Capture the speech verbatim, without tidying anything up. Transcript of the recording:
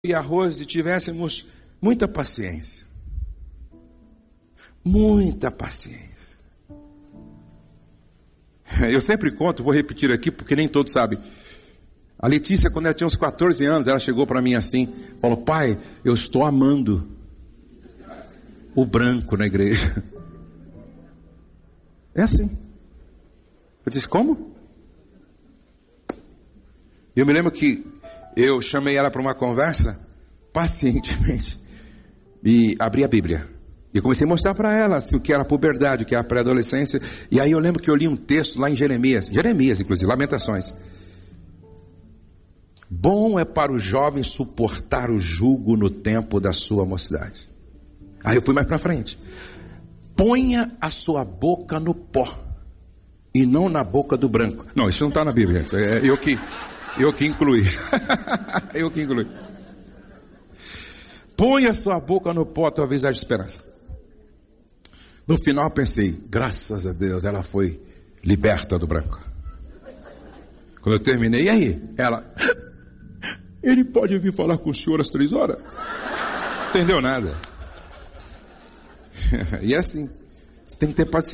e arroz e tivéssemos muita paciência. Muita paciência. Eu sempre conto, vou repetir aqui porque nem todos sabem. A Letícia, quando ela tinha uns quatorze anos, ela chegou para mim assim, falou: pai, eu estou amando o branco na igreja. É assim. Eu disse: como? Eu me lembro que eu chamei ela para uma conversa, pacientemente, e abri a Bíblia. E eu comecei a mostrar para ela assim, o que era a puberdade, o que era a pré-adolescência. E aí eu lembro que eu li um texto lá em Jeremias, Jeremias inclusive, Lamentações. Bom é para o jovem suportar o jugo no tempo da sua mocidade. Aí eu fui mais para frente. Ponha a sua boca no pó e não na boca do branco. Não, isso não está na Bíblia, gente. É eu que, eu que incluí. eu que incluí. Ponha a sua boca no pó, talvez haja esperança. No final eu pensei, graças a Deus, ela foi liberta do branco. Quando eu terminei, e aí? Ela, ele pode vir falar com o senhor às três horas? Não entendeu nada. E é assim, você tem que ter paciência.